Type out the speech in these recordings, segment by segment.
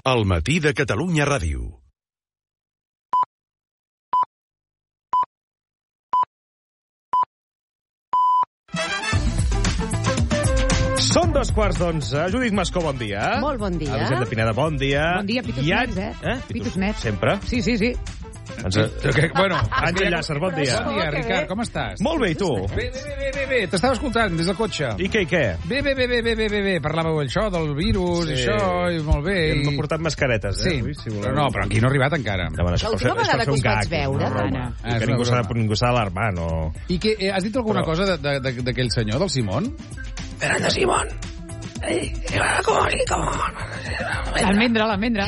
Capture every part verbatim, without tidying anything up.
El matí de Catalunya Ràdio. Són dos quarts d'onze. Judit Mascó, bon dia. Molt bon dia. Elisenda de Pineda, bon dia. Bon dia, Pitus I Nets, eh? eh? Pitus Nets. Sempre? Sí, sí, sí. Ens... Bueno, Àngel Llàcer, bon dia. Bon dia, Ricard, com estàs? Molt bé, i tu? Bé, bé, bé, bé, bé, bé. T'estava escoltant des del cotxe. I què, i què? Bé, bé, bé, bé, bé, bé, bé, bé. Parlàveu això del virus, Sí. això, i molt bé. Hem I... portat mascaretes, eh? Sí, avui, si voleu. però no, però aquí no ha arribat encara. No, bueno, això és per L'última fer- és per vegada fer un que us vaig gag, veure, una broma. Anna. Ah, Que és ningú una s'ha broma. ningú s'ha d'alarmar, no... I que, eh, has dit alguna Però- cosa de- de- de- d'aquell senyor, del Simón? Fernando Simón. Eh, ¿Cómo? ¿Cómo? L'almendra, l'almendra.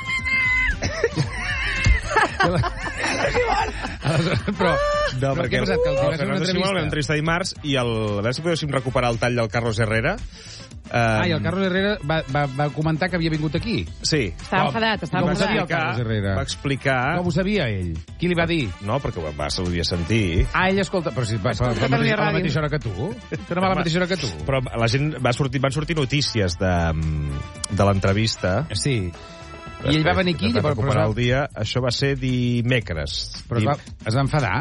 Però, No, però perquè què ha passat? Que els hi el va fer una Fernando Simón el vam entrevista? entrevistar dimarts i el... a veure si podéssim recuperar el tall del Carlos Herrera. Ah, i el Carlos Herrera va, va, va comentar que havia vingut aquí. Sí. Estava Com? enfadat, estava Com ho enfadat. sabia el Carlos Herrera? Va explicar... Com ho sabia ell? Qui li va dir? No, perquè ho va, se l'havia sentir. Ah, ell escolta... Però si va, va, va, Catalunya a la Ràdio. mateixa hora que tu. Que no va a la mateixa hora que tu. Però la gent va sortir, van sortir notícies de, de l'entrevista. Sí. I ell va venir aquí, llavors... llavors... recuperar Però, el dia, això va ser dimecres. però es, va, es va enfadar?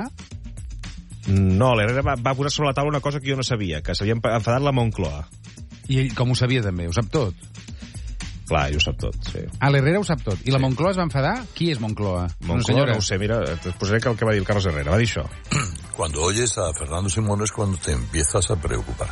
No, l'Herrera va, va posar sobre la taula una cosa que jo no sabia, que s'havia enfadat la Moncloa. I ell com ho sabia també? Ho sap tot? Clar, jo ho sap tot, sí. Ah, l'Herrera ho sap tot. I la Moncloa es va enfadar? Qui és Moncloa? Moncloa, no ho sé, mira, et posaré que el que va dir el Carlos Herrera. Va dir això. Cuando oyes a Fernando Simón es cuando te empiezas a preocupar.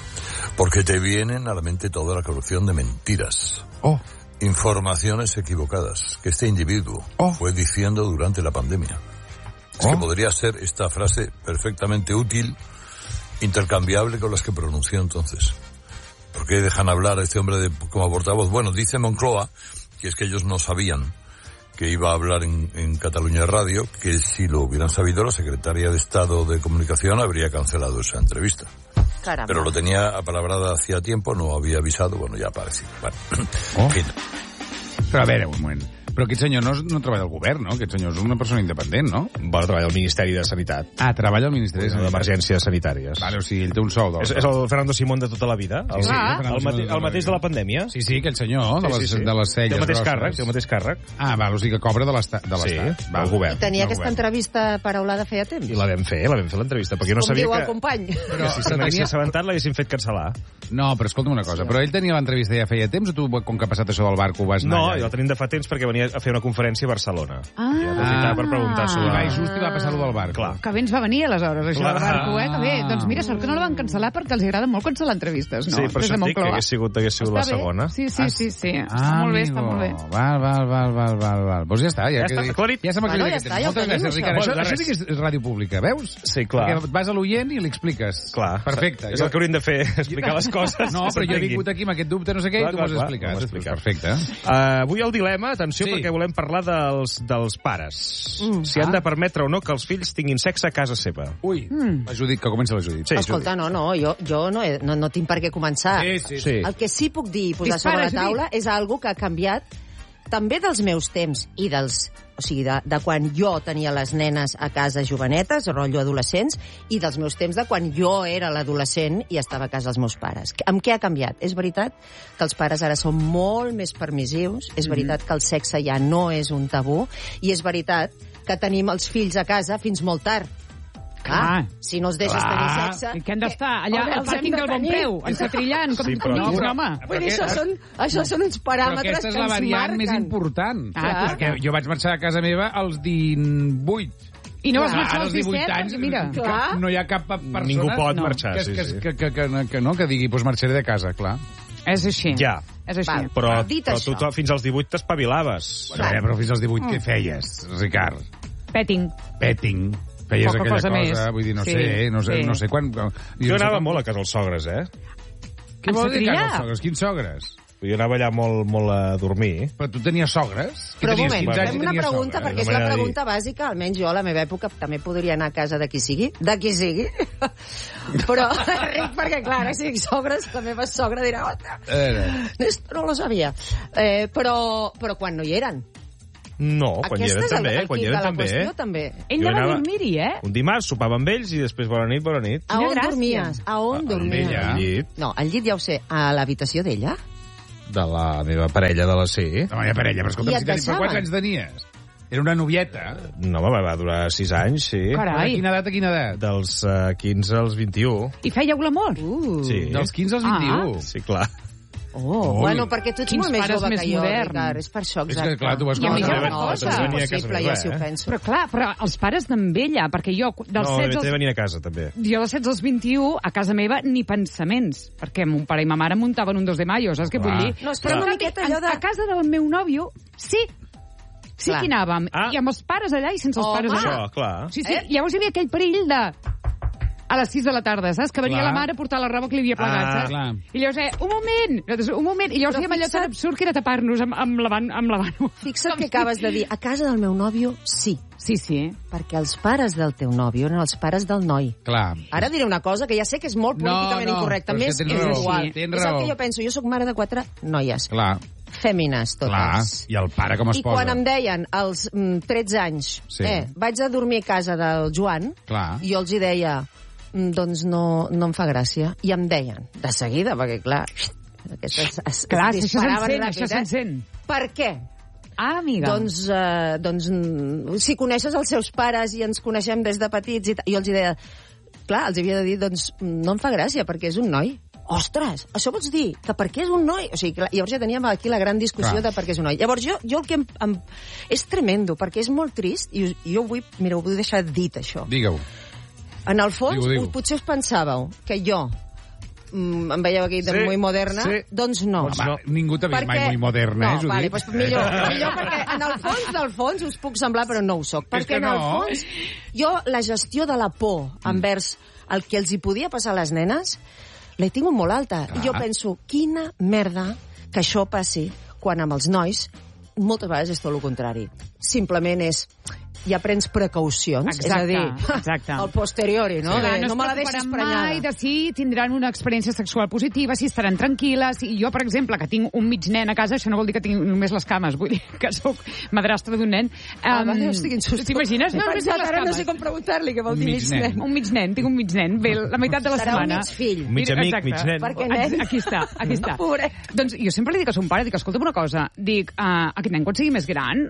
Porque te vienen a la mente toda la colección de mentiras, Oh, informaciones equivocadas que este individuo Oh. fue diciendo durante la pandemia. Es Oh. que podría ser esta frase perfectamente útil, intercambiable con las que pronunció entonces. ¿Por qué dejan hablar a este hombre de, como portavoz? Bueno, dice Moncloa que es que ellos no sabían que iba a hablar en, en Cataluña Radio, que si lo hubieran sabido, la secretaria de Estado de Comunicación habría cancelado esa entrevista. Caramba. Pero lo tenía apalabrada hacía tiempo, no había avisado, bueno, ya apareció. Bueno, Oh. en fin. però a veure, un moment. Però aquest senyor no, no treballa al govern, no? Aquest senyor és una persona independent, no? Va treballar al Ministeri de Sanitat, Ah, treballa al Ministeri de Sanitat. d'Emergències Sanitàries. Vale, o sigui, ell té un sou. És, és el Fernando Simón de tota la vida? El, Sí, Ah. el, mate, el mateix de la pandèmia? Sí, sí, aquell senyor, de les, sí, sí. de les celles Té el mateix grosses. càrrec, té el mateix càrrec. Ah, val, o sigui que cobra de l'Estat. De Sí, l'Estat. del govern. Tenia del aquesta govern. entrevista paraulada feia temps. I la vam fer, la vam fer l'entrevista, perquè jo no Com sabia diu que... el company. Però si se n'haguessin assabentat l'haguessin fet cancel·lar. No, però escolta'm una cosa, però ell tenia l'entrevista ja feia temps o tu, com que ha passat això del barco, vas anar No, allà? jo la tenim de fa temps perquè venia a fer una conferència a Barcelona. Ah. I aprofitava per preguntar I sobre... va, i just hi va passar allò del barco. Clar. Que bé ens va venir, aleshores, això Clar. del barco, eh? Que bé. Doncs mira, sort que no la van cancel·lar perquè els agrada molt cancel·lar entrevistes, no? Sí, per Des de això et dic que Moncloa. hagués sigut, hagués sigut la Està bé. segona. Sí, sí, sí, sí. Ah, Està molt bé, està amigo. molt bé. Val, val, val, val, val, val. Doncs ja està. Ja, Ja que, està, aclarit. Ja s'ha Bueno, aclarit ja aquest està, tema. ja ho Moltes tenim, gràcies, això. Ricard. Això, Bueno, això res. sí que és ràdio pública, veus? Sí, clar. Perquè vas a l'oient i li expliques. Clar. Perfecte. És el que hauríem de fer, explicar les coses. No, que però jo he s'entenguin. vingut aquí amb aquest dubte, no sé què, Clar, i tu clar, m'has clar, explicat. m'ho has explicat. Perfecte. Uh, avui el dilema, atenció, Sí. perquè volem parlar dels, dels pares. Mm. Si han de permetre o no que els fills tinguin sexe a casa seva. Ui, la Judit, que comença la Judit. Sí, Escolta, no, no, jo, jo no, he, no, no tinc per què començar. Sí, sí, Sí. El que sí puc dir i posar Dispara, sobre la Judit. taula és algo que ha canviat també dels meus temps i dels... O sigui, de, de quan jo tenia les nenes a casa jovenetes, rotllo adolescents, i dels meus temps de quan jo era l'adolescent i estava a casa els meus pares. Amb què ha canviat? És veritat que els pares ara són molt més permissius, és veritat que el sexe ja no és un tabú, i és veritat que tenim els fills a casa fins molt tard. Clar. Si no els deixes Clar. tenir sexe... I que han d'estar allà home, al els hem pàrquing de del Bon tenir. Preu, encatrillant, com, Sí, com però- diguis, però- home. Vull dir, això són, això són uns Però paràmetres aquesta és que la ens variant marquen. més important. Ah, clar. Perquè jo vaig marxar a casa meva als divuit. I no vas Clar, marxar Ara als als divuit disset, anys, perquè mira... que Clar. no hi ha cap persona... Ningú pot no, marxar, que, sí, que, sí. que, que, que, que, no, que digui, doncs marxaré de casa, clar. És així. Ja. És així. Val. Però, Dit però això. tu fins als divuit t'espavilaves. Bueno, ja, però fins als divuit què feies, Ricard? Petting. Petting. Feies Poca aquella cosa cosa, més. vull dir, no Sí, sé, no sé, sí. no sé quan... Jo, Jo no sé anava quan- molt a casa dels sogres, eh? Què vol dir Encatrillar? casa dels sogres? Quins sogres? Jo anava allà molt, molt a dormir. Però tu tenies sogres? Però un Tenies moment, quinze anys i fem una tenies pregunta, sogres. perquè és Una la manera de dir. pregunta bàsica, almenys jo a la meva època també podria anar a casa de qui sigui, de qui sigui, però ric perquè, clar, ara si dic sogres, la meva sogra dirà, ostres, Eh, esto no lo sabia. Eh, però, però quan no hi eren. No, quan hi Aquest eren és el, també, el quan hi quid de eren la també. qüestió, també. Ell Jo anava a anava- dormir-hi, eh? Un dimarts sopava amb ells i després bona nit, bona nit. A Quina on gràcia. dormies? A on Al dormies? llit. Al llit. No, al llit ja ho sé. A l'habitació d'ella? de la meva parella de la C. La meva parella, però escolta'm, I et si tenies, però quants anys tenies? Era una novieta. No, home, va durar sis anys, sí. Carai. De quina edat a quina edat? Dels uh, quinze als vint-i-u. I fèieu l'amor? Uh. Sí. Dels quinze als vint-i-u. Sí, clar. Oh, Ui. bueno, perquè tu ets Quins molt més pares jove més que jo, moderns. Ricard. És per això, És exacte. que, clar, tu vas I a mi com ja a- una cosa. És Venia a casa impossible, meva, ja si ho eh? penso. Però clar, però els pares d'en Vella, perquè jo dels No, setze t'he de als... venir a casa, també. Jo dels setze als vint-i-u, a casa meva, ni pensaments. Perquè mon pare i ma mare muntaven un dos de mayo, saps què Clar. vull dir? No, és que era una en canvi, miqueta allò de- A casa del meu nòvio, sí. Sí Clar. que hi anàvem. Ah. I amb els pares allà i sense els Home. pares allà. Això, clar. Sí, sí. Eh? Llavors hi havia aquell perill de... A les sis de la tarda, saps? Que venia Clar. la mare a portar la roba que li havia plegat, Ah, saps? clar. I llavors, eh, un moment, nosaltres, un moment, i llavors Però fèiem allò tan fixa't- absurd que era tapar-nos amb, amb, lavant, amb lavant. Fixa't que acabes de dir, a casa del meu nòvio, sí. Sí, sí. Perquè els pares del teu nòvio eren els pares del noi. Clar. Ara diré una cosa que ja sé que és molt No, políticament no, incorrecta. però és Més que tens és raó, igual. tens És el raó. que jo penso. Jo sóc mare de quatre noies. Clar. Fèmines, Clar. totes. I el pare com es I posa? quan em deien, als mm, tretze anys, Sí. eh, vaig a dormir a casa del Joan, Clar. jo els hi deia, "Mm, doncs no, no em fa gràcia. I em deien, de seguida, perquè clar, aquestes es, Clar, es si això disparaven s'encén, ràpid, això eh? s'encén. Per què? Ah, amiga. Doncs, eh, doncs mm, si coneixes els seus pares i ens coneixem des de petits, i jo els hi deia, clar, els havia de dir, doncs no em fa gràcia, perquè és un noi. Ostres, això vols dir que perquè és un noi? O sigui, clar, llavors ja teníem aquí la gran discussió Clar. de per què és un noi. Llavors jo, jo el que em, em, és tremendo, perquè és molt trist, i us- jo ho vull, mira, ho vull deixar dit, això. Digue-ho. En el fons, Digue-ho, digue-ho. us- potser us pensàveu que jo mm, em veieu aquí de Sí, muy moderna, sí. doncs no. Home, no. Ningú t'ha vist mai Perquè- molt moderna, no, eh, Judit? vale, doncs millor, millor, perquè en el fons del fons us puc semblar, però no ho soc. És Perquè que en el no. fons, jo la gestió de la por envers el que els hi podia passar a les nenes, l'he tingut molt alta. Clar. I jo penso, quina merda que això passi quan amb els nois moltes vegades és tot el contrari. Simplement és ja prens precaucions, Exacte, és a dir, exacte. al posteriori, no? Sí. Clar, De, no, no me la es deixis preocuparan prenyada. mai de si tindran una experiència sexual positiva, si estaran tranquil·les. I jo, per exemple, que tinc un mig nen a casa, això no vol dir que tinc només les cames, vull dir que sóc madrastra d'un nen. Ah, Em, vale, hosti, quin susto. T'imagines? He No, només tinc pensat, les ara no cames. sé com preguntar-li què vol Un dir mig mig nen. nen. Un mig nen, tinc un mig nen. Ve la meitat de la Serà setmana. un mig fill. Mig Mira, amic, exacte. mig nen. Perquè nen... Aquí està, aquí està. Pobret. Doncs jo sempre li dic a son pare, dic, escolta'm una cosa, dic, uh, aquest nen quan sigui més gran,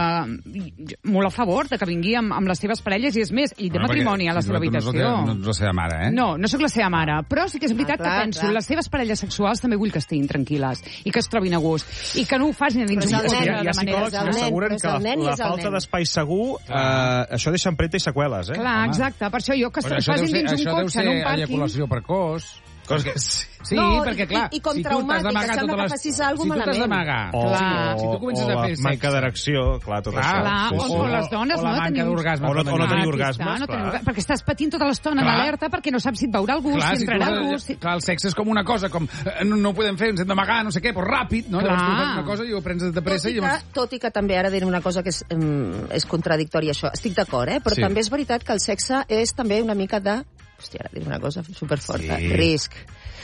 uh, molt a favor de que vingui amb, amb les seves parelles, i és més, ell té Bueno, matrimoni a la perquè seva tu no ets la habitació. teva- No ets la seva mare, eh? No, no sóc la seva mare, però sí que és veritat Ah, clar, que penso, clar. les seves parelles sexuals també vull que estiguin tranquil·les i que es trobin a gust i que no ho facin a dins Però un és el cotxe nen, Hi ha, de hi ha és manera... psicòlegs el que nen, asseguren però és que el la, nen i la és el falta nen. d'espai segur, eh, això deixa empremta i seqüeles, eh? Clar, exacte, per això jo que Però es això deu facin ser, dins un això deu cotxe, ser en un pàrquing... eyaculació precoç. Coses... Sí, No, perquè, i- clar, i com si tu t'has traumàtic, d'amagar sembla totes que les... facis alguna Si tu t'has malament. d'amagar, O, Clar. si tu comences o a la fer sexe... manca d'erecció, clar, tot Clar, això. Clar, Sí, o, sí. o les dones, o la no? manca Tenim- d'orgasme. O no- o no femení. tenir Ah, aquí orgasmes, està, no clar. tenir orga- perquè estàs patint tota l'estona en Clar. alerta perquè no saps si et veurà algú, Clar, si si tu, entrarà algú... Si... clar, el sexe és com una cosa, com eh, no, no ho podem fer, ens hem d'amagar, no sé què, però ràpid, no? Clar. Llavors tu fas una cosa i ho prens de pressa Tot i i, que, llavors... tot i que també ara diré una cosa que és, um, és contradictòria, això. Estic d'acord, eh? Però Sí. també és veritat que el sexe és també una mica de... Hòstia, ara diré una cosa superforta. Sí. Risc.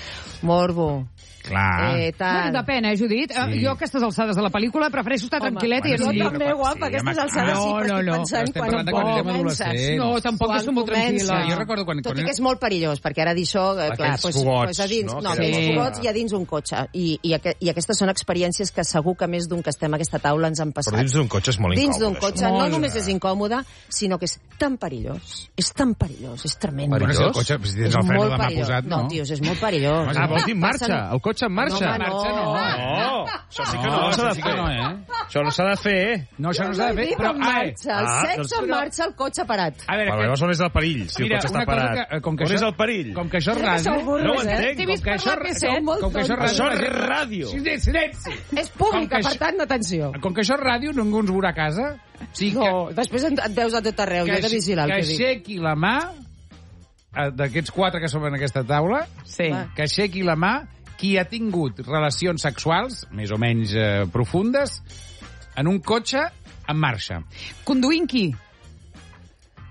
Morbo. Clar. Eh, tal. Bueno, depèn, eh, Judit? Sí. Jo a aquestes alçades de la pel·lícula prefereixo estar Home, tranquil·leta i bueno, Jo sí, així. també, guapa, sí, aquestes home, alçades sí, no, però no, estic no. pensant Estem quan parlant de quan érem comences. adolescents. No, tampoc jo soc molt tranquil·la. Jo recordo quan... Tot quan i que és molt perillós, perquè ara dir això, eh, clar, Aquells pues, fogots, pues a dins, no? no, Que aquells eren- fogots i a dins un cotxe. I, i, aqu I aquestes són experiències que segur que més d'un que estem a aquesta taula ens han passat. Però dins d'un cotxe és molt Dins incòmode. d'un això. cotxe Molt. no només és incòmode, sinó que és tan perillós. És tan perillós, és tremend. Bueno, si el Perillós? cotxe, si tens És el fre molt de mà perillós. posat, no? No, tios, és molt perillós. Ah, vols dir en marxa? Passen- El cotxe en marxa? No, home, marxa, no. No, això sí que no, No, s'ha això de sí fer. que no, eh? Això no s'ha de fer, eh? No, això no Jo s'ha de he fer, dit però... en Ai, marxa, el Ah, sexe doncs- en marxa, el cotxe parat. a veure, Però que... llavors on és el perill, si el Mira, cotxe està una cosa parat? que, com que On això, és el perill? Com que això és Crec que sou ràdio... burros, No ho eh? entenc. T'he vist Com que per això, la P Sou set. molt com que això és Això ràdio... és ràdio. Silenci, silenci! És Com pública, que per això- tant, atenció. Com que això és ràdio, ningú ens veurà a casa. O sigui No, després et et veus a tot arreu, jo he de vigilar el que que dic. aixequi la mà, eh, d'aquests quatre que som en aquesta taula, Sí. Va. que aixequi la mà qui ha tingut relacions sexuals, més o menys eh, profundes, en un cotxe en marxa. Conduint qui?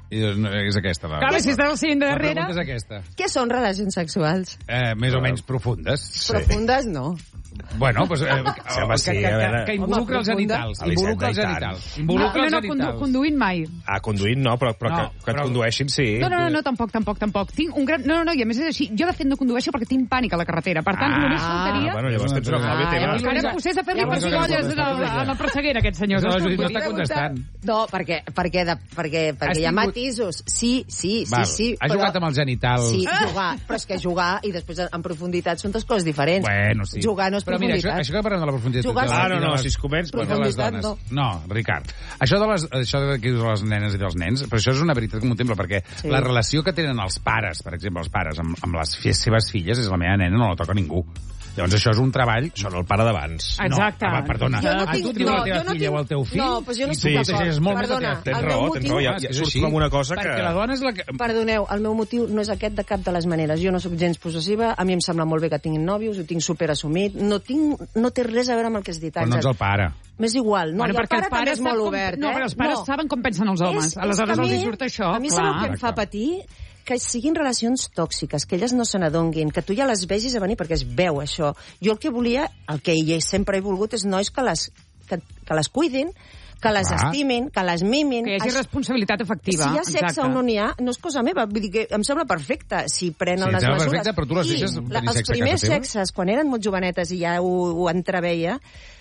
I dius, no, és aquesta. La, Clar, si estàs al seient de la darrere... pregunta és aquesta. Què són relacions sexuals? Eh, més o menys profundes. Sí. Profundes, no. Bueno, pues, eh, Sí, home, sí, que, que, a veure. que, que involucra els Home, genitals. profunda. Involucra els Elisenda, i genitals. tant. No, Involucra no, els no, condu genitals. conduint mai. Ah, conduint no, però, però No, que, que et però- condueixin sí. No, no, no, no, tampoc, tampoc, tampoc. Tinc un gran... No, no, no, i a més és així. Jo, de fet, no condueixo perquè tinc pànic a la carretera. Per tant, Ah, només faltaria... Bueno, llavors tens una Clàudia Ah, teva. llavors- Encara posés a fer-li Llavors- pessigolles a la, a la presseguera, aquest senyor. No, la Judit no Vull dir- està contestant. No, perquè, perquè, de, perquè, perquè Has hi ha tingut- matisos. Sí, sí, sí, Val. sí. Has jugat amb els genitals. Sí, jugar. Però és que jugar i després en profunditat són dues coses diferents. Bueno, sí. Jugar no és Però mira, això, profunditat. això que parlem de la profunditat... Jugar de sí. la- Ah, no, i de no, les- si es comença... Bueno, de les Profunditat, dones. No, Ricard. Això de les, això de que dius de les nenes i dels nens, però això és una veritat que contempla, perquè Sí. la relació que tenen els pares, per exemple, els pares amb, amb les fi- seves filles, és la meva nena, no la toca ningú. Llavors això és un treball... Són el pare d'abans. Exacte. No, home, perdona. Jo no a tinc- tu et diu no, la teva jo no filla tinc- o el teu fill... no, doncs jo no i estic tu d'acord. protegeixes molt més la Perdona, teva Tens el raó, meu tens motiu- raó. Ja, Ah, és ja que és surt així. com una cosa que... Perquè la dona és la que... Perdoneu, el meu motiu no és aquest de cap de les maneres. Jo no sóc gens possessiva, a mi em sembla molt bé que tinguin nòvios, ho tinc superassumit, no, tinc, no té res a veure amb el que has dit, Però no ets Àngel. el pare. M'és igual. No, Bueno, i el perquè pare el pare també és sap molt com- obert, no, eh? però els pares saben com pensen els homes. És- Aleshores és que a els mi- hi surt això. A mi clar. sabeu què em fa patir? Que siguin relacions tòxiques, que elles no se n'adonguin, que tu ja les vegis a venir, perquè es veu això. Jo el que volia, el que hi sempre he volgut, és nois que les, que, que les cuidin, que les Ah. estimin, que les mimin. Que hi hagi Això- responsabilitat efectiva. Si hi ha sexe Exacte. o no n'hi ha, no és cosa meva. Vull dir que em sembla perfecte si prenen Sí, em les sembla mesures. perfecte, però tu les I deixes tenir la, els sexe a primers casa teva? sexes, quan eren molt jovenetes i ja ho, ho entreveia,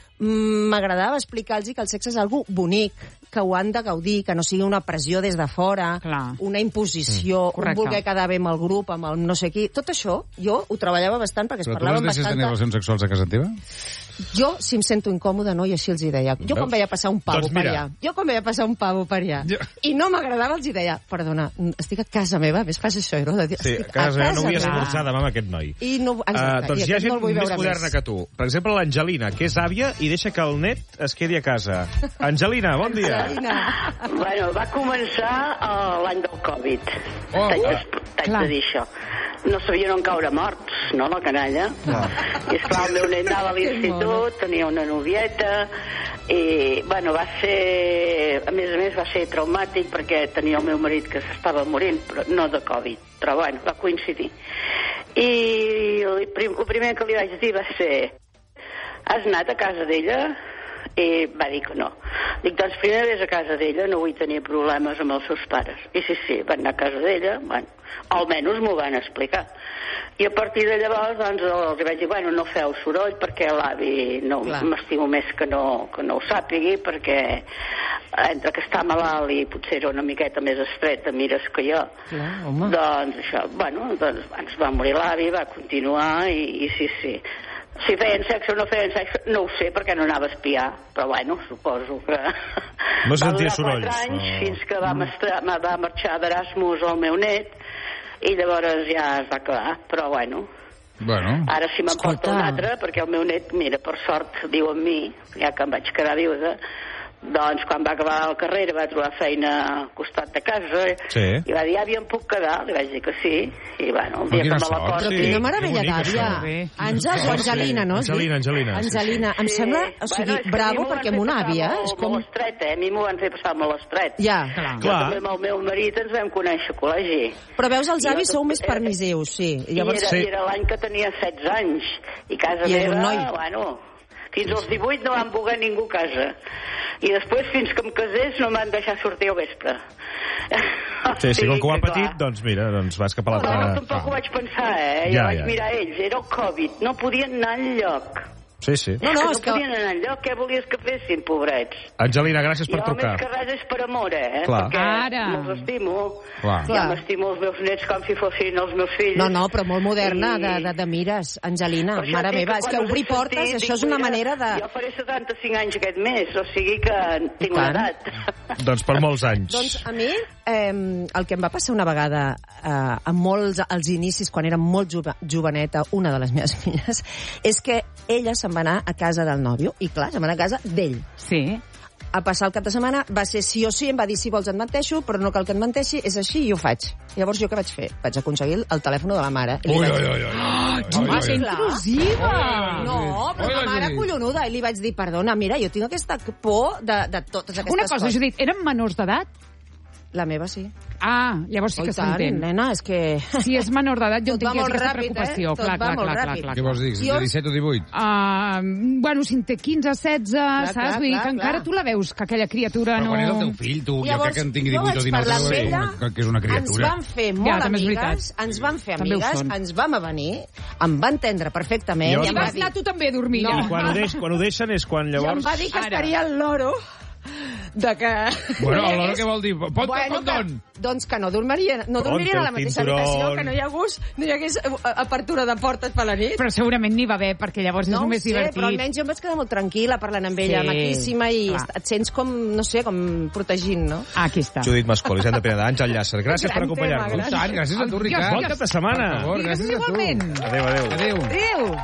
mm, m'agradava explicar-los que el sexe és algo bonic, que ho han de gaudir, que no sigui una pressió des de fora, Clar. una imposició, mm, un correcte. voler quedar bé amb el grup, amb el no sé qui. Tot això jo ho treballava bastant perquè es Però tu parlava les amb deixes tenir bastanta... relacions sexuals a casa teva? Jo, si em sento incòmode, no, i així els hi deia. Jo quan Veus? veia passar un pavo Doncs per mira. allà, jo quan veia passar un pavo per allà, Jo- i no m'agradava, els hi deia, perdona, estic a casa meva, ves, fas això, no? De dir, Sí, estic a casa meva no vull meva. esmorzar demà amb aquest noi. I no, exacte, Uh, doncs i hi ha aquest gent no el vull més veure moderna més. que tu. Per exemple, l'Angelina, que és àvia i deixa que el net es quedi a casa. Angelina, bon dia. Angelina. Bueno, va començar uh, l'any del Covid. Oh, T'haig, ah, de, t'haig clar. de dir això. No sabien on caure morts, no, la canalla? I esclar, el meu net anava a l'institut, tenia una novieta, i, bueno, va ser... A més a més, va ser traumàtic perquè tenia el meu marit que s'estava morint, però no de Covid, però, bueno, va coincidir. I el, prim, el primer que li vaig dir va ser: has anat a casa d'ella? I va dir que no. Dic, doncs primer vés a casa d'ella, no vull tenir problemes amb els seus pares. I sí, sí, van anar a casa d'ella, bueno, almenys m'ho van explicar. I a partir de llavors, doncs, els vaig dir, bueno, no feu soroll perquè l'avi no Clar. m'estimo més que no, que no ho sàpigui, perquè entre que està malalt i potser era una miqueta més estreta, mires que jo. Clar, home. Doncs això, bueno, doncs ens va morir l'avi, va continuar i, i sí, sí. Si feien sexe o no feien sexe, no ho sé perquè no anava a espiar, però bueno, suposo que... No va sentia durar sorolls, quatre anys no. fins que va, mestra, va marxar d'Erasmus el meu net i llavors ja es va acabar, però bueno, Bueno, ara si me'n porta Escolta. un altre, perquè el meu net, mira, per sort, viu amb mi, ja que em vaig quedar viuda, doncs quan va acabar la carrera va trobar feina al costat de casa Sí. i va dir, àvia, em puc quedar? Li vaig dir que sí, i bueno, el Però dia quina que me la sort, Però porti... sí. quina meravella Que bonic, d'àvia. això. Bé. Àngels o Angelina, no? has dit? Angelina, Angelina, sí, sí. Angelina, em sembla, o sigui, Bueno, és que a mi bravo, m'ho van perquè fer amb una passar àvia molt, és com... molt estret, eh? A mi m'ho van fer passar molt estret. Ja. Clar. Jo Clar. també amb el meu marit ens vam conèixer a col·legi. Però veus, els I avis jo sou tot- més permissius, sí. I Llavors, era, sí. era l'any que tenia setze anys. I casa I era un meva, noi. bueno, fins als divuit no van voler ningú a casa. I després, fins que em casés, no m'han deixat sortir al vespre. Sí, sí, com que ho ha clar. patit, doncs mira, doncs vas cap a No, no, l'altra... tampoc ho vaig pensar, eh? Ja, Jo vaig ja. mirar ells, era el Covid, no podien anar enlloc. Sí, sí. No, no, és és que que- no podien anar enlloc, què volies que fessin, pobrets? Angelina, gràcies per Jo trucar. més que res és per amor, eh? Clar. Perquè Ara. me'ls estimo. Clar. Jo Clar. m'estimo els meus nets com si fossin els meus fills. No, no, però molt moderna, I- de, de, de mires, Angelina, Per això mare dic meva. És que quan us he obrir portes, sentit, això és dic, una mira, manera de... Jo faré setanta-cinc anys aquest mes, o sigui que tinc tant. l'edat. Doncs per molts anys. Doncs a mi, eh, el que em va passar una vegada eh, a molts, als inicis, quan era molt jove, joveneta, una de les meves filles, és que ella se'n va anar a casa del nòvio, i clar, se'n va anar a casa d'ell. Sí. A passar el cap de setmana va ser sí o sí, em va dir si vols et menteixo, però no cal que et menteixi, és així i ho faig. Llavors jo què vaig fer? Vaig aconseguir el, el telèfon de la mare. I li Ui, vaig... ui, ui, ui. Va ser intrusiva! No, però Ui, la mare Judit. collonuda. I li vaig dir, perdona, mira, jo tinc aquesta por de, de totes aquestes Una cosa, coses. Judit, eren menors d'edat? La meva sí. Ah, llavors sí que s'entén. Nena, és que... Si és menor d'edat, jo Tot va entenc que és molt aquesta ràpid, preocupació. eh? Tot Clar, va clar, molt clar, ràpid. clar, Què vols dir? Jo- disset o divuit? Uh, bueno, si en té quinze, setze, Clar, saps? clar, Vull dir clar, que encara clar. tu la veus, que aquella criatura Però no... quan és el teu fill, tu, jo Llavors, crec que en tingui jo divuit o vaig dinou, parlar amb que és ella, una- que és una Ens criatura. vam fer molt Ja, també és amigues, veritat. ens vam fer També ho amigues, són. ens vam avenir, em va entendre perfectament. Jo- I I em va vas dir, anar tu també a dormir, No. ja. I quan ho, deix, quan ho deixen és quan i em llavors... va dir que Ara. estaria al loro de que... Bueno, no hi alhora hagués- què vol dir? Pot Bueno, com que- don? Doncs que no dormirien, no Ponte dormirien a la el mateixa cinturón. habitació, que no hi hagués, no hi hagués eh, apertura de portes per la nit. Però segurament n'hi va haver, perquè llavors No és ho més sé, divertit. però almenys jo em vaig quedar molt tranquil·la parlant amb ella, Sí, maquíssima, i clar. et sents com, no sé, com protegint, no? Ah, aquí està. Judit Mascol, Hisenda Pineda, Àngel Llàcer, gràcies per Gran tema, acompanyar-nos. I tant, gràcies a tu, Ricard. Bon cap de setmana. Per favor, I gràcies a tu. igualment. Adéu, adéu. Adéu. Adéu.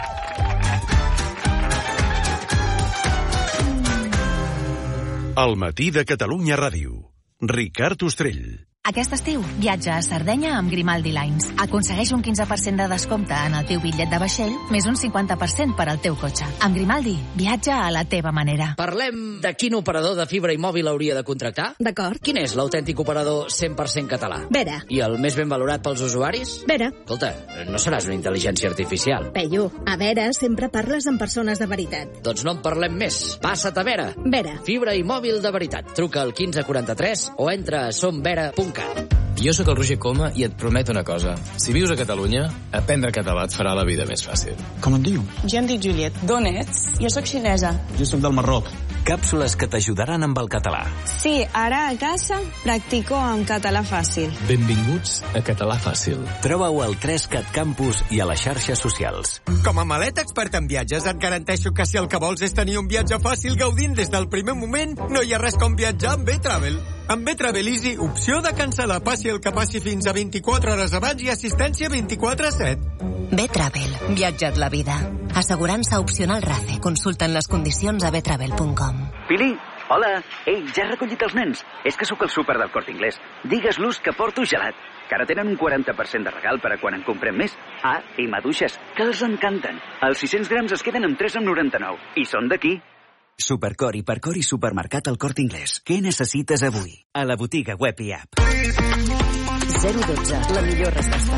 El matí de Catalunya Ràdio. Ricard Ostrell. Aquest estiu, viatja a Sardenya amb Grimaldi Lines. Aconsegueix un quinze per cent de descompte en el teu bitllet de vaixell, més un cinquanta per cent per al teu cotxe. Amb Grimaldi, viatja a la teva manera. Parlem de quin operador de fibra i mòbil hauria de contractar? D'acord. Quin és l'autèntic operador cent per cent català? Vera. I el més ben valorat pels usuaris? Vera. Escolta, no seràs una intel·ligència artificial. Peyu, a Vera sempre parles amb persones de veritat. Doncs no en parlem més. Passa't a Vera. Vera. Fibra i mòbil de veritat. Truca al quinze quaranta-tres o entra a somvera punt cat. Jo sóc el Roger Coma i et prometo una cosa. Si vius a Catalunya, aprendre català et farà la vida més fàcil. Com et dius? Jo em dic Juliet. D'on ets? Jo sóc xinesa. Jo sóc del Marroc. Càpsules que t'ajudaran amb el català. Sí, ara a casa practico en català fàcil. Benvinguts a Català Fàcil. Troba-ho al tres cat Campus i a les xarxes socials. Com a maleta expert en viatges, et garanteixo que si el que vols és tenir un viatge fàcil gaudint des del primer moment, no hi ha res com viatjar amb B-Travel. Amb B-Travel Easy, opció de cancel·lar, passi el que passi fins a vint-i-quatre hores abans i assistència vint-i-quatre set. B-Travel. Viatja't la vida. Assegurança opcional RACE. Consulten les condicions a b travel punt com. Pili, hola. Ei, ja he recollit els nens. És que sóc al súper del Corte Inglés. Digues-los que porto gelat, que ara tenen un quaranta per cent de regal per a quan en comprem més. Ah, i maduixes, que els encanten. Els sis-cents grams es queden amb tres coma noranta-nou. I són d'aquí. Supercor, Hipercor i Supermercat al Corte Inglés. Què necessites avui? A la botiga web i app. zero dotze, la millor resposta.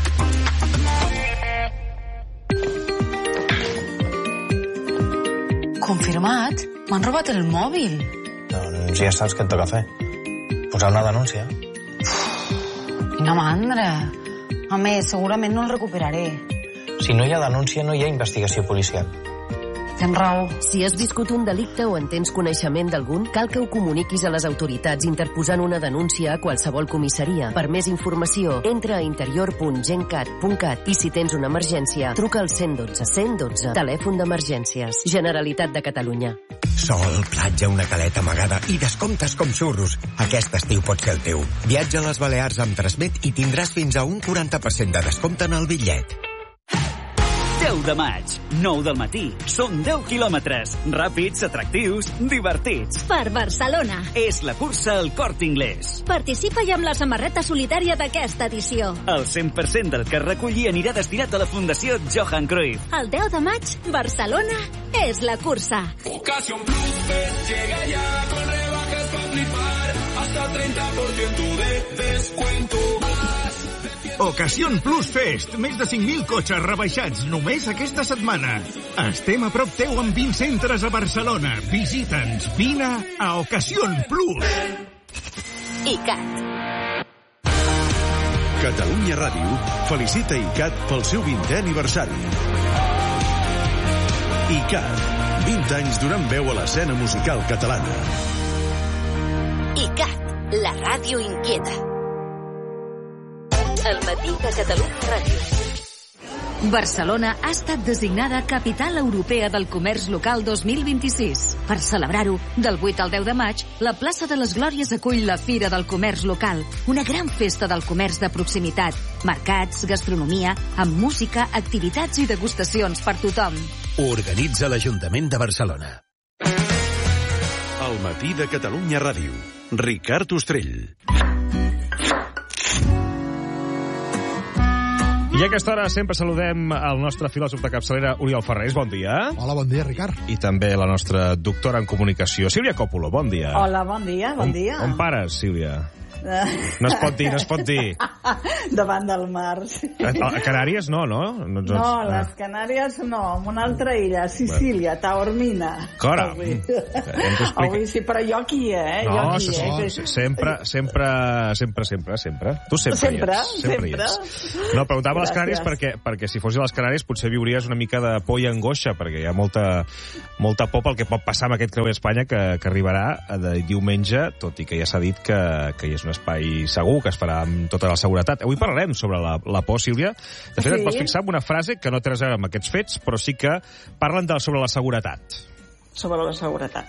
Confirmat? M'han robat el mòbil. Doncs ja saps què et toca fer. Posar una denúncia. Quina mandra. A més, segurament no el recuperaré. Si no hi ha denúncia, no hi ha investigació policial. Tens raó. Si has viscut un delicte o en tens coneixement d'algun, cal que ho comuniquis a les autoritats interposant una denúncia a qualsevol comissaria. Per més informació, entra a interior punt gencat punt cat i si tens una emergència, truca al cent dotze. cent dotze, telèfon d'emergències. Generalitat de Catalunya. Sol, platja, una caleta amagada i descomptes com xurros. Aquest estiu pot ser el teu. Viatja a les Balears amb Transmet i tindràs fins a un quaranta per cent de descompte en el bitllet. deu de maig, nou del matí. Són deu quilòmetres. Ràpids, atractius, divertits. Per Barcelona. És la cursa al Corte Inglés. Participa-hi amb la samarreta solitària d'aquesta edició. El cent per cent del que es recolli anirà destinat a la Fundació Johan Cruyff. El deu de maig, Barcelona és la cursa. Ocasión Plus Fest llega ya con rebajas para flipar. Hasta treinta por ciento de descuento. Ocasión Plus Fest. Més de cinc mil cotxes rebaixats només aquesta setmana. Estem a prop teu amb vint centres a Barcelona. Visita'ns. Vine a Ocasión Plus. ICAT. Catalunya Ràdio felicita ICAT pel seu vintè aniversari. ICAT. vint anys donant veu a l'escena musical catalana. ICAT. La ràdio inquieta. El matí de Catalunya Ràdio. Barcelona ha estat designada Capital Europea del Comerç Local dos mil vint-i-sis. Per celebrar-ho, del vuit al deu de maig, la plaça de les Glòries acull la Fira del Comerç Local, una gran festa del comerç de proximitat, mercats, gastronomia, amb música, activitats i degustacions per tothom. Organitza l'Ajuntament de Barcelona. El matí de Catalunya Ràdio. Ricard Ostrell. I a aquesta hora sempre saludem el nostre filòsof de capçalera, Oriol Ferrés. Bon dia. Hola, bon dia, Ricard. I també la nostra doctora en comunicació, Sílvia Còpolo. Bon dia. Hola, bon dia, bon on, dia. On pares, Sílvia? No es pot dir, no es pot dir. Davant del mar. Sí. A, a Canàries no, no? No, no ah. les Canàries no, en una altra illa, Sicília, Taormina. Caram. Avui. Avui sí, però jo aquí, eh? No, jo aquí, sí, eh? sí, sempre, sempre, sempre, sempre, sempre. Tu sempre, sempre hi ets. Sempre, sempre. Hi ets. No, preguntava a les Canàries perquè, perquè si fos a les Canàries potser viuries una mica de por i angoixa, perquè hi ha molta, molta por pel que pot passar amb aquest creuer a Espanya que, que arribarà de diumenge, tot i que ja s'ha dit que, que hi és un espai segur, que es farà amb tota la seguretat. Avui parlarem sobre la, la por, Sílvia. De fet, sí. Et vas fixar en una frase que no té res a veure amb aquests fets, però sí que parlen de, sobre la seguretat. Sobre la seguretat.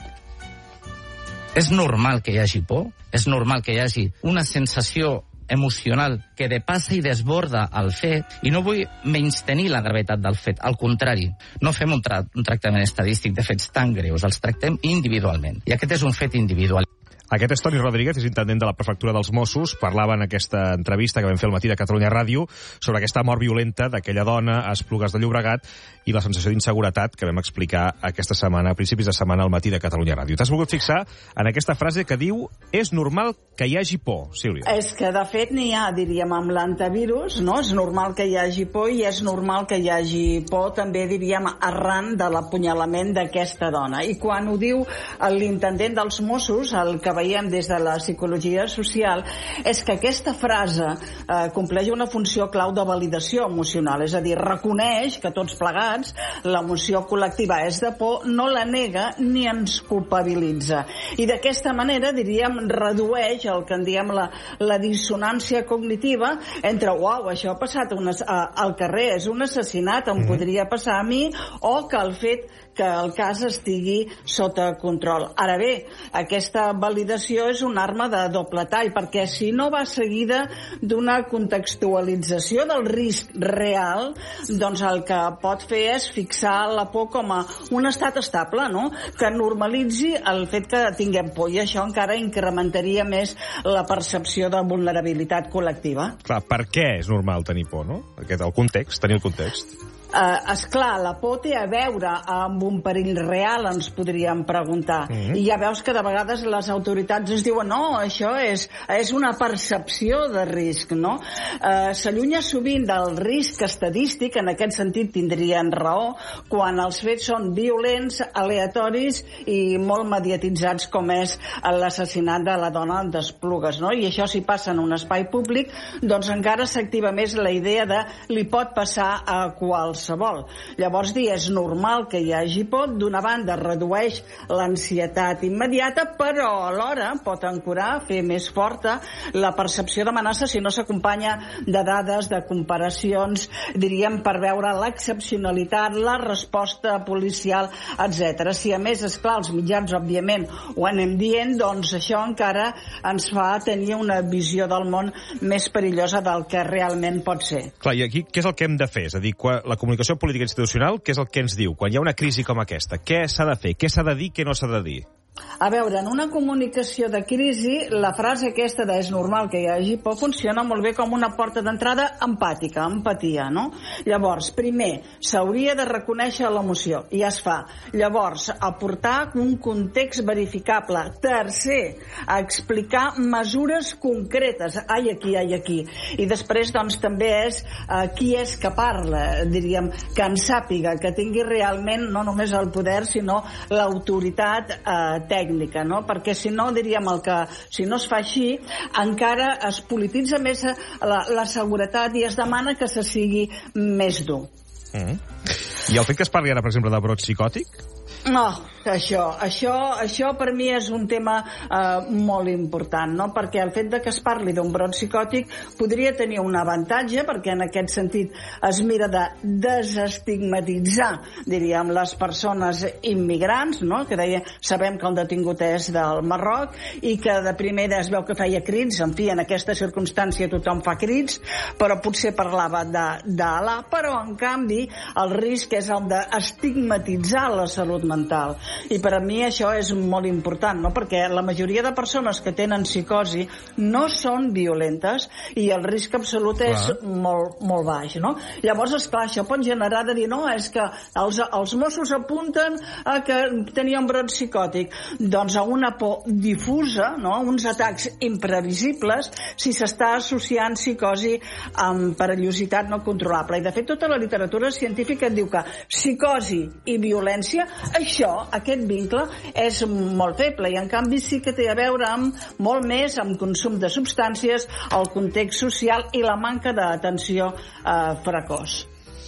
És normal que hi hagi por, és normal que hi hagi una sensació emocional que depassa i desborda el fet, i no vull menystenir la gravetat del fet, al contrari, no fem un, tra un tractament estadístic de fets tan greus, els tractem individualment, i aquest és un fet individual. Aquest és Toni Rodríguez, és intendent de la prefectura dels Mossos. Parlava en aquesta entrevista que vam fer al matí de Catalunya Ràdio sobre aquesta mort violenta d'aquella dona a Esplugues de Llobregat i la sensació d'inseguretat que vam explicar aquesta setmana, a principis de setmana, al matí de Catalunya Ràdio. T'has volgut fixar en aquesta frase que diu és normal que hi hagi por, Sílvia? És que, de fet, n'hi ha, diríem, amb l'antivirus, no? És normal que hi hagi por i és normal que hi hagi por, també, diríem, arran de l'apunyalament d'aquesta dona. I quan ho diu l'intendent dels Mossos, el que veiem des de la psicologia social, és que aquesta frase eh, compleix una funció clau de validació emocional, és a dir, reconeix que tots plegats l'emoció col·lectiva és de por, no la nega ni ens culpabilitza. I d'aquesta manera, diríem, redueix el que en diem la, la dissonància cognitiva entre, uau, això ha passat una, a, al carrer, és un assassinat, em podria passar a mi, o que el fet que el cas estigui sota control. Ara bé, aquesta validació és una arma de doble tall, perquè si no va seguida d'una contextualització del risc real, doncs el que pot fer és fixar la por com a un estat estable, no? Que normalitzi el fet que tinguem por, i això encara incrementaria més la percepció de vulnerabilitat col·lectiva. Clar, per què és normal tenir por, no? Aquest, el context, tenir el context. Uh, esclar, la por té a veure amb un perill real, ens podríem preguntar. Mm-hmm. I ja veus que de vegades les autoritats es diuen no, això és, és una percepció de risc, no? Uh, S'allunya sovint del risc estadístic, en aquest sentit tindrien raó, quan els fets són violents, aleatoris i molt mediatitzats, com és l'assassinat de la dona d'Esplugues, no? I això, si passa en un espai públic, doncs encara s'activa més la idea de li pot passar a qualsevol. Llavors, dir és normal que hi hagi por, d'una banda redueix l'ansietat immediata, però alhora pot ancorar, fer més forta la percepció d'amenaça si no s'acompanya de dades, de comparacions, diríem, per veure l'excepcionalitat, la resposta policial, etcètera. Si a més, esclar, els mitjans, òbviament, ho anem dient, doncs això encara ens fa tenir una visió del món més perillosa del que realment pot ser. Clar, i aquí què és el que hem de fer? És a dir, quan la comunicació política institucional, què és el que ens diu? Quan hi ha una crisi com aquesta, què s'ha de fer? Què s'ha de dir, què no s'ha de dir? A veure, en una comunicació de crisi, la frase aquesta de és normal que hi hagi por funciona molt bé com una porta d'entrada empàtica, empatia, no? Llavors, primer, s'hauria de reconèixer l'emoció, i es fa. Llavors, aportar un context verificable. Tercer, explicar mesures concretes. Ai, aquí, ai, aquí. I després, doncs, també és eh, qui és que parla, diríem, que en sàpiga, que tingui realment no només el poder, sinó l'autoritat eh, tècnica, no? Perquè si no, diríem, el que, si no es fa així, encara es polititza més la, la seguretat i es demana que se sigui més dur. Mm. I el fet que es parli ara, per exemple, de brot psicòtic? No, això, això, això per mi és un tema eh, molt important, no? Perquè el fet de que es parli d'un brot psicòtic podria tenir un avantatge, perquè en aquest sentit es mira de desestigmatitzar, diríem, les persones immigrants, no? Que deia, sabem que el detingut és del Marroc i que de primera es veu que feia crits, en fi, en aquesta circumstància tothom fa crits, però potser parlava d'Allah, però en canvi el risc és el d'estigmatitzar la salut mental. I per a mi això és molt important, no? Perquè la majoria de persones que tenen psicosi no són violentes i el risc absolut és molt, molt baix, no? Llavors, esclar, això pot generar de dir, no, és que els, els Mossos apunten a que tenia un brot psicòtic. Doncs a una por difusa, no? Uns atacs imprevisibles si s'està associant psicosi amb perillositat no controlable. I, de fet, tota la literatura científica et diu que psicosi i violència, això, aquest vincle, és molt feble. I, en canvi, sí que té a veure amb molt més amb consum de substàncies, el context social i la manca d'atenció eh, precoç.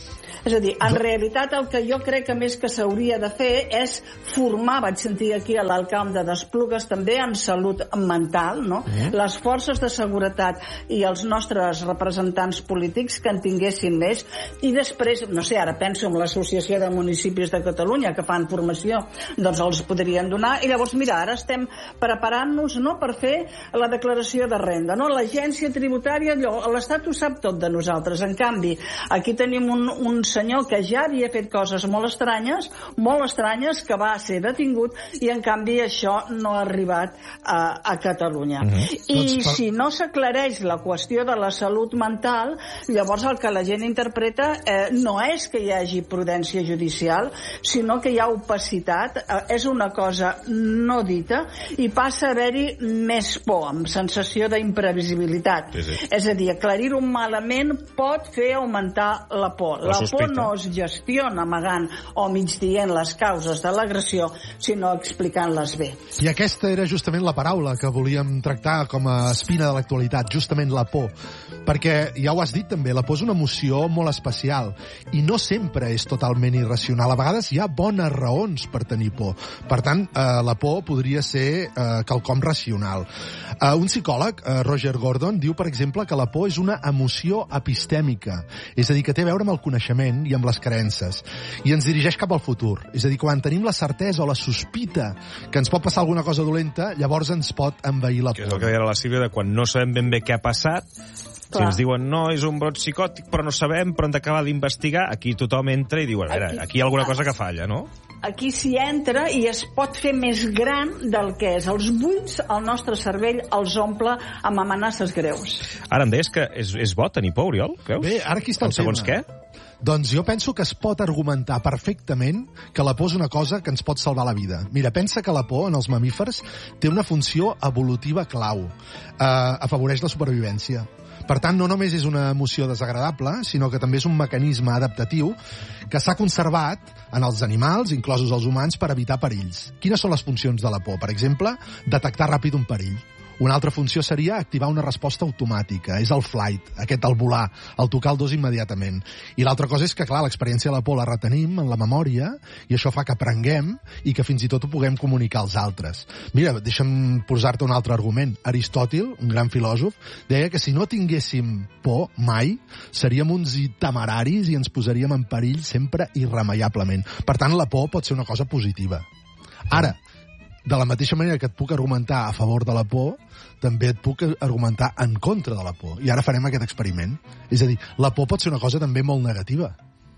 És a dir, en realitat el que jo crec que més que s'hauria de fer és formar, vaig sentir aquí a l'alcalde d'Esplugues també en salut mental, no? Mm. Les forces de seguretat i els nostres representants polítics que en tinguessin més, i després, no sé, ara penso en l'Associació de Municipis de Catalunya que fan formació, doncs els podrien donar, i llavors, mira, ara estem preparant-nos, no?, per fer la declaració de renda, no? L'agència tributària, l'Estat ho sap tot de nosaltres, en canvi, aquí tenim un, un senyor que ja havia fet coses molt estranyes, molt estranyes, que va ser detingut i en canvi això no ha arribat a, a Catalunya. Mm-hmm. I doncs, per... si no s'aclareix la qüestió de la salut mental, llavors el que la gent interpreta eh, no és que hi hagi prudència judicial, sinó que hi ha opacitat, eh, és una cosa no dita i passa a haver-hi més por, amb sensació d'imprevisibilitat. Sí, sí. És a dir, aclarir-ho malament pot fer augmentar la por. La, la por no es gestiona amagant o migdient les causes de l'agressió, sinó explicant-les bé. I aquesta era justament la paraula que volíem tractar com a espina de l'actualitat, justament la por. Perquè, ja ho has dit també, la por és una emoció molt especial i no sempre és totalment irracional. A vegades hi ha bones raons per tenir por. Per tant, eh, la por podria ser eh, quelcom racional. Eh, un psicòleg, eh, Roger Gordon, diu, per exemple, que la por és una emoció epistèmica, és a dir, que té a veure amb el coneixement i amb les creences, i ens dirigeix cap al futur. És a dir, quan tenim la certesa o la sospita que ens pot passar alguna cosa dolenta, llavors ens pot envair la por. Que és el que deia la Sílvia, de quan no sabem ben bé què ha passat, si ens diuen, no, és un brot psicòtic, però no sabem, però hem d'acabar d'investigar, aquí tothom entra i diu, a veure, aquí hi ha alguna cosa que falla, no? Aquí s'hi entra i es pot fer més gran del que és. Els buits, el nostre cervell els omple amb amenaces greus. Ara em deies que és, és bo tenir por, Oriol? Creus? Bé, ara aquí està el segons tema. Què? Doncs jo penso que es pot argumentar perfectament que la por és una cosa que ens pot salvar la vida. Mira, pensa que la por en els mamífers té una funció evolutiva clau. Eh, afavoreix la supervivència. Per tant, no només és una emoció desagradable, sinó que també és un mecanisme adaptatiu que s'ha conservat en els animals, inclosos els humans, per evitar perills. Quines són les funcions de la por? Per exemple, detectar ràpid un perill. Una altra funció seria activar una resposta automàtica. És el flight, aquest, el volar, el tocar el dos immediatament. I l'altra cosa és que, clar, l'experiència de la por la retenim en la memòria i això fa que aprenguem i que fins i tot ho puguem comunicar als altres. Mira, deixa'm posar-te un altre argument. Aristòtil, un gran filòsof, deia que si no tinguéssim por mai, seríem uns temeraris i ens posaríem en perill sempre irremeiablement. Per tant, la por pot ser una cosa positiva. Ara, de la mateixa manera que et puc argumentar a favor de la por, també et puc argumentar en contra de la por. I ara farem aquest experiment. És a dir, la por pot ser una cosa també molt negativa.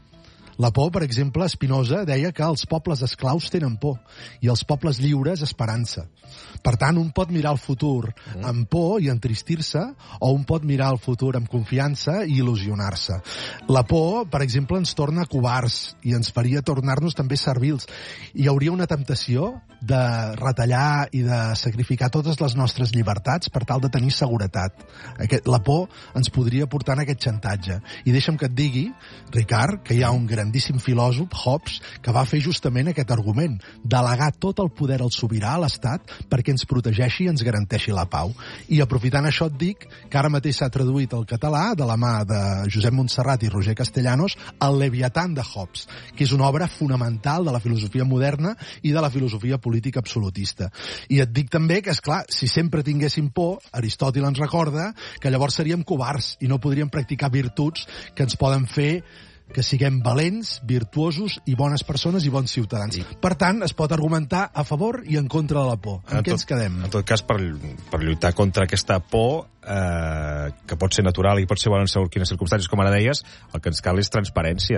La por, per exemple, Spinoza deia que els pobles esclaus tenen por i els pobles lliures esperança. Per tant, un pot mirar el futur amb por i entristir-se, o un pot mirar el futur amb confiança i il·lusionar-se. La por, per exemple, ens torna covards i ens faria tornar-nos també servils. Hi hauria una temptació de retallar i de sacrificar totes les nostres llibertats per tal de tenir seguretat. La por ens podria portar en aquest xantatge. I deixa'm que et digui, Ricard, que hi ha un grandíssim filòsof, Hobbes, que va fer justament aquest argument, delegar tot el poder al sobirà, a l'Estat, perquè ens protegeixi i ens garanteixi la pau. I aprofitant això et dic que ara mateix s'ha traduït al català, de la mà de Josep Montserrat i Roger Castellanos, el Leviatán de Hobbes, que és una obra fonamental de la filosofia moderna i de la filosofia política absolutista. I et dic també que, és clar, si sempre tinguéssim por, Aristòtil ens recorda que llavors seríem covards i no podríem practicar virtuts que ens poden fer que siguem valents, virtuosos i bones persones i bons ciutadans. Sí. Per tant, es pot argumentar a favor i en contra de la por. En, en què tot, ens quedem? En tot cas, per, per lluitar contra aquesta por, eh, que pot ser natural i pot ser bona en segons quines circumstàncies, com ara deies, el que ens cal és transparència.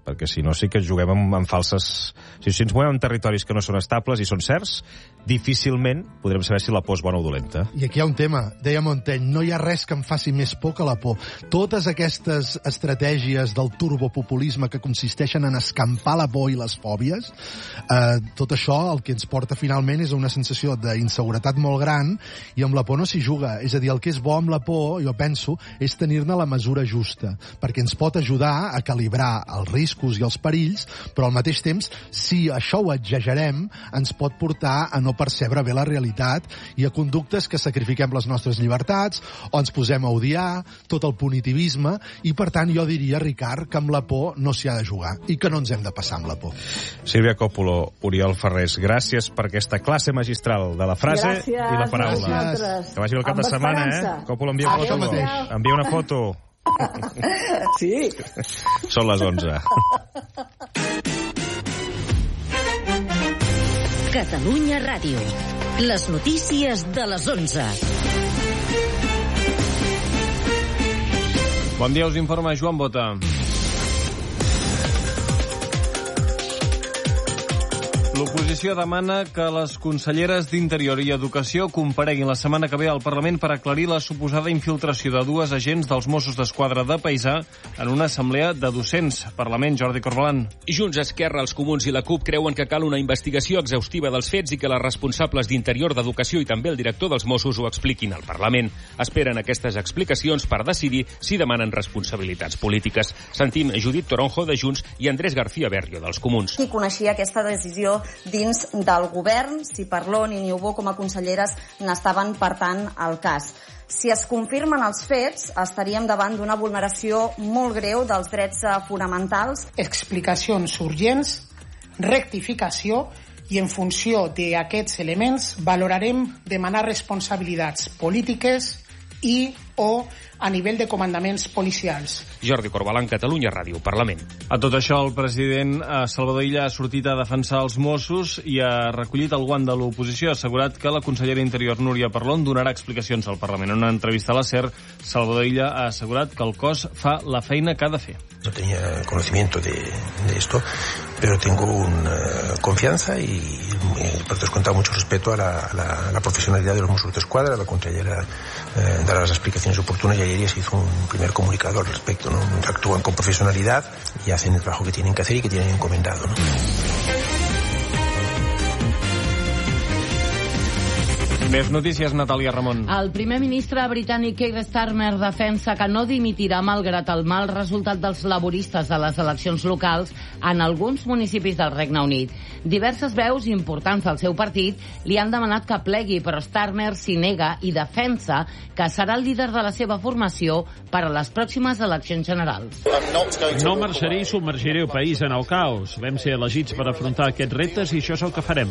perquè si no sí que juguem amb, amb falses... Si, si ens movem en territoris que no són estables i són certs, difícilment podrem saber si la por és bona o dolenta. I aquí hi ha un tema, deia Montaigne, no hi ha res que em faci més por que la por. Totes aquestes estratègies del turbopopulisme que consisteixen en escampar la por i les fòbies, eh, tot això el que ens porta finalment és una sensació d'inseguretat molt gran, i amb la por no s'hi juga. És a dir, el que és bo amb la por, jo penso, és tenir-ne la mesura justa, perquè ens pot ajudar a calibrar els riscos i els perills, però al mateix temps, si això ho exagerem, ens pot portar a no percebre bé la realitat i a conductes que sacrifiquem les nostres llibertats o ens posem a odiar, tot el punitivisme, i per tant jo diria, Ricard, que amb la por no s'hi ha de jugar i que no ens hem de passar amb la por. Sílvia Coppola, Oriol Ferrés, gràcies per aquesta classe magistral de la frase gràcies, i la paraula. Gràcies. Que vagi el cap de setmana, eh? Coppola, envia foto. Envia una foto. Sí. Són les onze. Catalunya Ràdio. Les notícies de les onze. Bon dia, us informa Joan Bota. L'oposició demana que les conselleres d'Interior i Educació compareguin la setmana que ve al Parlament per aclarir la suposada infiltració de dues agents dels Mossos d'Esquadra de Paisà en una assemblea de docents. Parlament, Jordi Corbalan. Junts, Esquerra, els Comuns i la CUP creuen que cal una investigació exhaustiva dels fets i que les responsables d'Interior, d'Educació i també el director dels Mossos ho expliquin al Parlament. Esperen aquestes explicacions per decidir si demanen responsabilitats polítiques. Sentim Judit Toronjo, de Junts, i Andrés García Berrio, dels Comuns. Qui coneixia aquesta decisió dins del govern, si Parlon i Niubó com a conselleres n'estaven partant al cas. Si es confirmen els fets, estaríem davant d'una vulneració molt greu dels drets fonamentals. Explicacions urgents, rectificació, i en funció d'aquests elements valorarem demanar responsabilitats polítiques i o a nivell de comandaments policials. Jordi Corbalan, Catalunya Ràdio, Parlament. A tot això, el president Salvador Illa ha sortit a defensar els Mossos i ha recollit el guant de l'oposició. Ha assegurat que la consellera d'Interior, Núria Parlon, donarà explicacions al Parlament. En una entrevista a la SER, Salvador Illa ha assegurat que el cos fa la feina que ha de fer. No tenía conocimiento de, de esto, pero tengo una confianza y, y por descontado mucho respeto a la, a, la, a la profesionalidad de los Mossos d'Esquadra. La consellera eh, dará las explicaciones oportunas y ayer ya se hizo un primer comunicado al respecto, ¿no? Actúan con profesionalidad y hacen el trabajo que tienen que hacer y que tienen encomendado, ¿no? Més notícies, Natàlia Ramon. El primer ministre britànic Keir Starmer defensa que no dimitirà malgrat el mal resultat dels laboristes de les eleccions locals en alguns municipis del Regne Unit. Diverses veus importants del seu partit li han demanat que plegui, però Starmer s'hi nega i defensa que serà el líder de la seva formació per a les pròximes eleccions generals. No marxaré i submergiré el país en el caos. Vam ser elegits per afrontar aquests reptes i això és el que farem.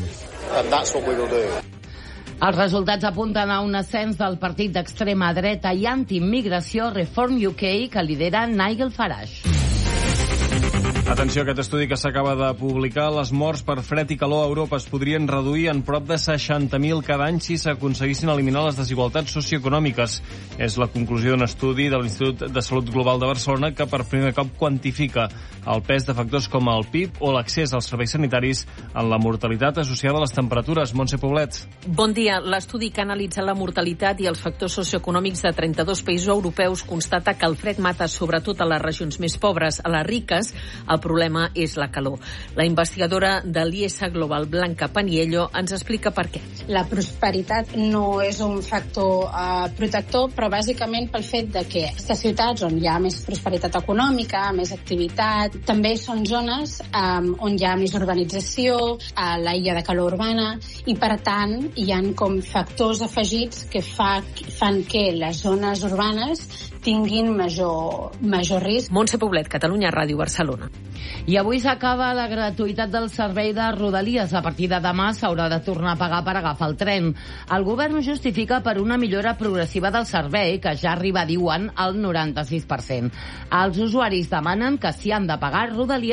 Els resultats apunten a un ascens del partit d'extrema dreta i antiimmigració Reform U K, que lidera Nigel Farage. Atenció, aquest estudi que s'acaba de publicar, les morts per fred i calor a Europa es podrien reduir en prop de seixanta mil cada any si s'aconseguissin eliminar les desigualtats socioeconòmiques. És la conclusió d'un estudi de l'Institut de Salut Global de Barcelona que per primer cop quantifica el pes de factors com el P I B o l'accés als serveis sanitaris en la mortalitat associada a les temperatures. Montse Poblet. Bon dia. L'estudi que analitza la mortalitat i els factors socioeconòmics de trenta-dos països europeus constata que el fred mata sobretot a les regions més pobres. A les riques, el problema és la calor. La investigadora de l'I S Global, Blanca Paniello, ens explica per què. La prosperitat no és un factor uh, protector, però bàsicament pel fet de que aquestes ciutats on hi ha més prosperitat econòmica, més activitat, també són zones um, on hi ha més urbanització, a la illa de calor urbana, i per tant hi ha com factors afegits que fa, fan que les zones urbanes tinguin major, major risc. Montse Poblet, Catalunya Ràdio, Barcelona. I avui s'acaba la gratuïtat del servei de Rodalies. A partir de demà s'haurà de tornar a pagar per agafar el tren. El govern ho justifica per una millora progressiva del servei, que ja arriba, diuen, al noranta-sis per cent. Els usuaris demanen que si han de pagar Rodalies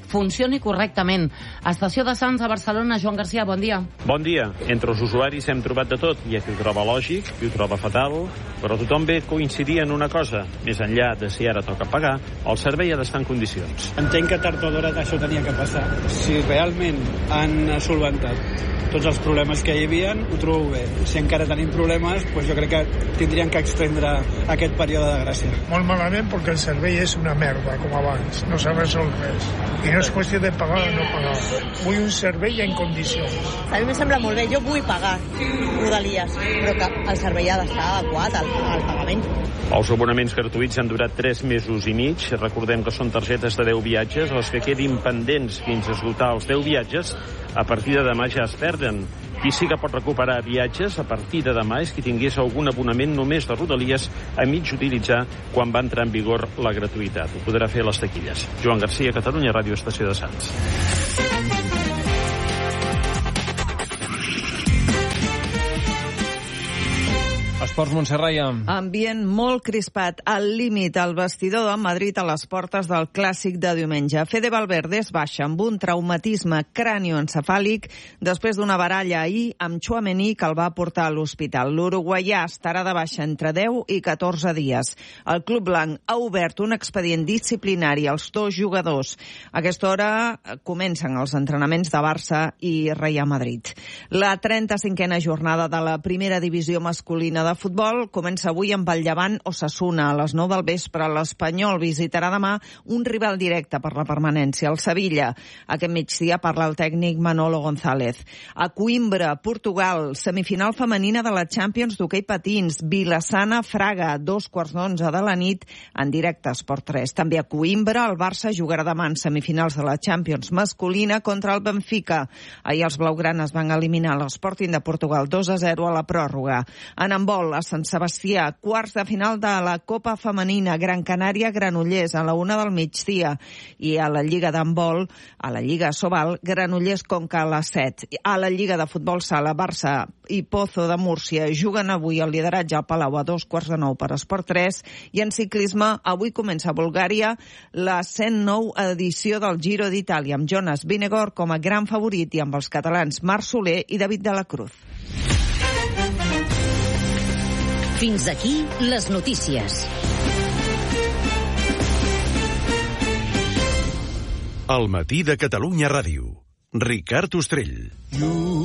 funcioni correctament. Estació de Sants a Barcelona, Joan Garcia, bon dia. Bon dia. Entre els usuaris hem trobat de tot. Hi ha qui ho troba lògic, qui ho troba fatal, però tothom ve coincidir en una cosa. Més enllà de si ara toca pagar, el servei ha d'estar en condicions. Entenc que tard o d'hora això tenia que passar. Si realment han solventat tots els problemes que hi havia, ho trobo bé. Si encara tenim problemes, doncs jo crec que tindrien que extendre aquest període de gràcia. Molt malament perquè el servei és una merda, com abans. No s'ha resolt res. I no és qüestió de pagar o no pagar. Vull un servei en condicions. A mi em sembla molt bé. Jo vull pagar Rodalies, però que el servei ha d'estar adequat al, al pagament. Els abonaments gratuïts han durat tres mesos i mig. Recordem que són targetes de deu viatges. Els que quedin pendents fins a esgotar els deu viatges, a partir de demà ja es perden. Qui sí que pot recuperar viatges a partir de demà és qui tingués algun abonament només de Rodalies a mig utilitzar quan va entrar en vigor la gratuïtat. Ho podrà fer a les taquilles. Joan Garcia, Catalunya Ràdio, Estació de Sants. Esports, Montserrat. Ambient molt crispat, al límit al vestidor de Madrid a les portes del Clàssic de diumenge. Fede Valverde es baixa amb un traumatisme cranioencefàlic després d'una baralla ahir amb Tchouaméni que el va portar a l'hospital. L'uruguaià estarà de baixa entre deu i catorze dies. El club blanc ha obert un expedient disciplinari als dos jugadors. A aquesta hora comencen els entrenaments de Barça i Real Madrid. La trenta-cinquena jornada de la primera divisió masculina de futbol comença avui amb el Llevant Osasuna. A les nou del vespre l'Espanyol visitarà demà un rival directe per la permanència, el Sevilla. Aquest migdia parla el tècnic Manolo González. A Coimbra, Portugal, semifinal femenina de la Champions d'hoquei patins, Vilassana Fraga, dos quarts d'onze de la nit en directe a Esport tres. També a Coimbra el Barça jugarà demà en semifinals de la Champions masculina contra el Benfica. Ahir els blaugranes van eliminar l'Sporting de Portugal dos a zero a la pròrroga. En handbol, a Sant Sebastià, quarts de final de la Copa Femenina, Gran Canària, Granollers, a la una del migdia. I a la Lliga d'handbol, a la Lliga Sobal, Granollers Conca a les set. A la Lliga de futbol sala, Barça i Pozo de Múrcia juguen avui el lideratge al Palau a dos quarts de nou per Esport tres. I en ciclisme, avui comença a Bulgària la cent nou edició del Giro d'Itàlia, amb Jonas Vingegaard com a gran favorit i amb els catalans Marc Soler i David de la Cruz. Fins aquí les notícies. Al matí de Catalunya Ràdio. Ricard Ostrell.